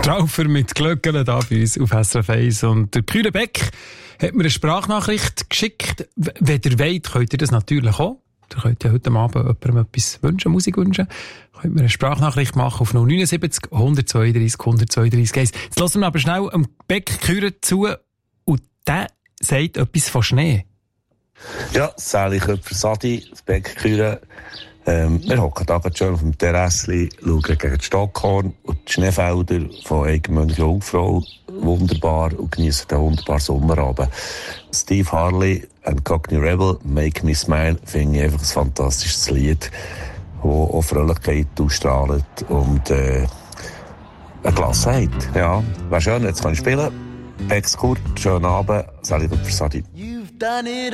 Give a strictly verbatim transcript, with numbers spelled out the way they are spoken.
Straufer mit Glöckchen da bei uns auf S R F eins. Und der Kühne Beck hat mir eine Sprachnachricht geschickt. Wenn ihr wollt, könnt ihr das natürlich auch. Ihr könnt ja heute Abend jemandem etwas wünschen, Musik wünschen. Könnt mir eine Sprachnachricht machen auf null neun sieben null eins zwei drei eins zwei drei eins. Jetzt lassen wir aber schnell am Beck Kühne zu. Und der sagt etwas von Schnee. Ja, Sally Köpfer-Sadi, das Beck Kühne. Ähm, wir hocken da gerade schön auf dem Terrassli, schauen gegen die Stockhorn und die Schneefelder von Eigenmünch Jungfrau. Wunderbar und genießen den wunderbaren Sommerabend. Steve Harley and Cockney Rebel, Make Me Smile, finde ich einfach ein fantastisches Lied, das auch Fröhlichkeit ausstrahlt und äh, eine Gelassenheit. Ja, wäre schön, jetzt kann ich spielen. Bex Kurt, schönen Abend, Sally Köpfer-Sadi.